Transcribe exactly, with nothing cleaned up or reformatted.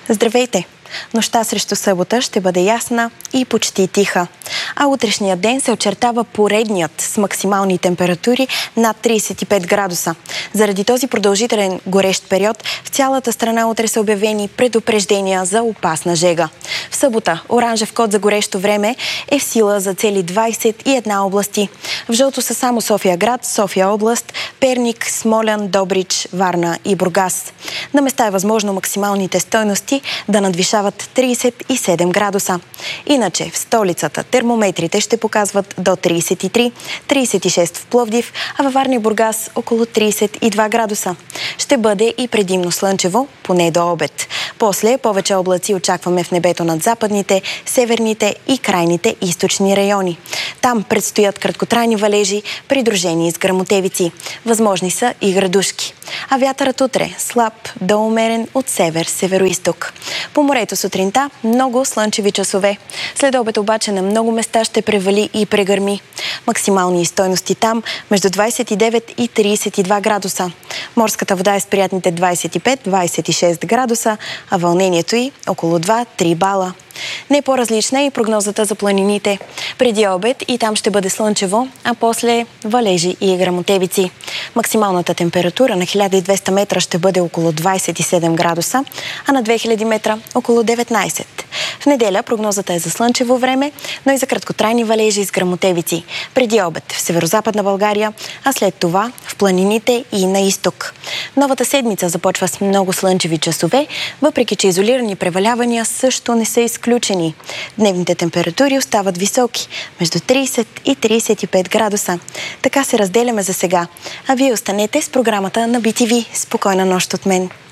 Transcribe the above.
Здравейте! Нощта срещу събота ще бъде ясна и почти тиха. А утрешният ден се очертава поредният с максимални температури над тридесет и пет градуса. Заради този продължителен горещ период в цялата страна утре са обявени предупреждения за опасна жега. В събота оранжев код за горещо време е в сила за цели двадесет и една области. В жълто са само София град, София област, Перник, Смолян, Добрич, Варна и Бургас. На места е възможно максималните стойности да надвишават тридесет и седем градуса. Иначе в столицата термометрите ще показват до тридесет и три, тридесет и шест в Пловдив, а във Варна и Бургас около тридесет и два градуса. Ще бъде и предимно слънчево, поне до обед. После повече облаци очакваме в небето над западните, северните и крайните източни райони. Там предстоят краткотрайни валежи, придружени с гръмотевици. Възможни са и градушки. А вятърът утре слаб до умерен от север, североизток. По морето сутринта много слънчеви часове. След обед обаче на много места ще превали и прегърми. Максимални стойности там между двадесет и девет и тридесет и два градуса. Морската вода е с приятните двадесет и пет до двадесет и шест градуса, а вълнението й около два до три бала. Не по-различна е и прогнозата за планините. Преди обед и там ще бъде слънчево, а после валежи и гръмотевици. Максималната температура на хиляда и двеста метра ще бъде около двадесет и седем градуса, а на две хиляди метра около деветнадесет. В неделя прогнозата е за слънчево време, но и за краткотрайни валежи с гръмотевици. Преди обед в северозападна България, а след това в планините и на изток. Новата седмица започва с много слънчеви часове, въпреки че изолирани превалявания също не са изключени. Дневните температури остават високи, между тридесет и тридесет и пет градуса. Така се разделяме за сега. А вие останете с програмата на Би Ти Ви. Спокойна нощ от мен!